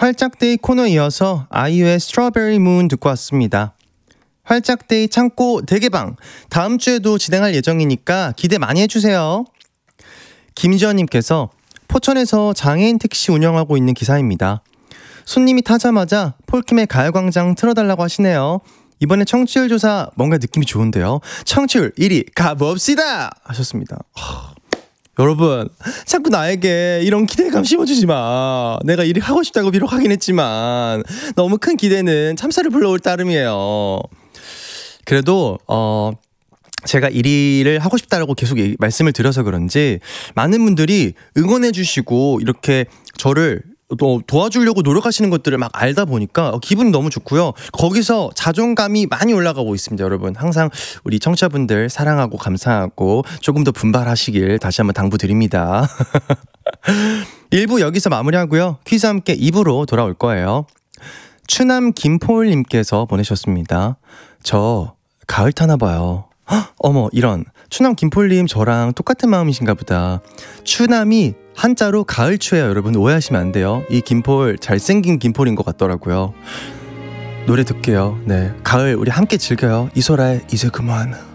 활짝데이 코너 이어서 아이유의 스트로베리 문 듣고 왔습니다. 활짝데이 창고 대개방 다음 주에도 진행할 예정이니까 기대 많이 해주세요. 김지연님께서 포천에서 장애인 택시 운영하고 있는 기사입니다. 손님이 타자마자 폴킴의 가요광장 틀어달라고 하시네요. 이번에 청취율 조사 뭔가 느낌이 좋은데요. 청취율 1위 가봅시다 하셨습니다. 여러분 자꾸 나에게 이런 기대감 심어주지 마. 내가 1위 하고 싶다고 비록 하긴 했지만 너무 큰 기대는 참사를 불러올 따름이에요. 그래도 제가 1위를 하고 싶다라고 계속 말씀을 드려서 그런지 많은 분들이 응원해 주시고 이렇게 저를 또 도와주려고 노력하시는 것들을 막 알다 보니까 기분이 너무 좋고요. 거기서 자존감이 많이 올라가고 있습니다. 여러분 항상 우리 청취자분들 사랑하고 감사하고 조금 더 분발하시길 다시 한번 당부드립니다. 1부 여기서 마무리하고요. 퀴즈 함께 2부로 돌아올 거예요. 추남 김포울님께서 보내셨습니다. 저 가을 타나 봐요. 어머 이런 추남 김폴님 저랑 똑같은 마음이신가 보다. 추남이 한자로 가을추예요. 여러분 오해하시면 안 돼요. 이 김폴 잘생긴 김폴인 것 같더라고요. 노래 듣게요. 네, 가을 우리 함께 즐겨요. 이소라의 이제 그만.